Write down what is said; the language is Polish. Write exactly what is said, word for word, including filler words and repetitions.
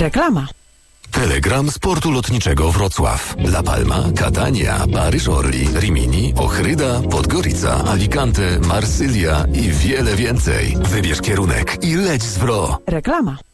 Reklama. Telegram Sportu Lotniczego Wrocław. La Palma, Catania, Paryż Orly, Rimini, Ochryda, Podgorica, Alicante, Marsylia i wiele więcej. Wybierz kierunek i leć z W R O. Reklama.